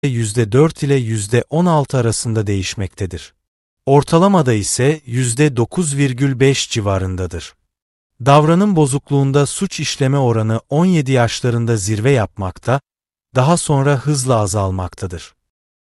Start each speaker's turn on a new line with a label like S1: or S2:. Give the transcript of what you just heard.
S1: %4 ile %16 arasında değişmektedir. Ortalamada ise %9,5 civarındadır. Davranım bozukluğunda suç işleme oranı 17 yaşlarında zirve yapmakta, daha sonra hızla azalmaktadır.